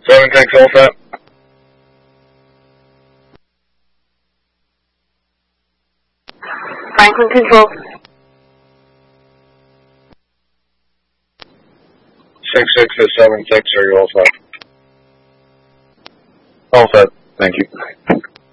7 tanks all set. Franklin Control. 6 to 7 6, are you all set? All set. Thank you.